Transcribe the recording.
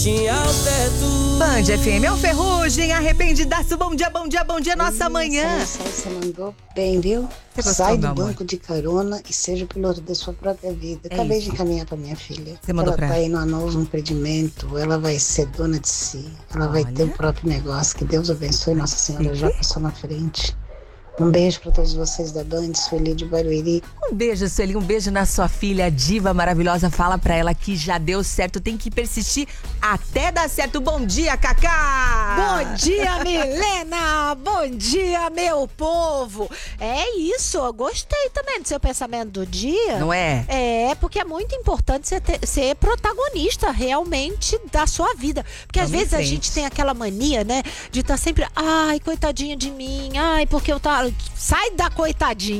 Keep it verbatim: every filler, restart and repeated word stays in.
tinha o teto. Band F M é o Ferrugem, arrependidaço. Bom dia, bom dia, bom dia, nossa manhã. Essa você mandou bem, viu? Você gostou, Sai do meu amor? banco de carona e seja o piloto da sua própria vida. É Acabei isso. de encaminhar para minha filha. Você mandou ela pra tá ela? aí num novo empreendimento, ela vai ser dona de si. Ela vai ter Olha. o próprio negócio. Que Deus abençoe, Nossa Senhora já passou na frente. Um beijo para todos vocês da Band, Sueli de Barueri. Um beijo, Sueli, um beijo na sua filha, diva maravilhosa. Fala pra ela que já deu certo, tem que persistir até dar certo. Bom dia, Cacá! Bom dia, Milena! Bom dia, meu povo! É isso, eu gostei também do seu pensamento do dia. Não é? É, porque é muito importante você ter- ser protagonista realmente da sua vida. Porque às Vamos em vezes a frente. gente tem aquela mania, né, de estar sempre, ai, coitadinha de mim, ai, porque eu tá. Sai da coitadinha.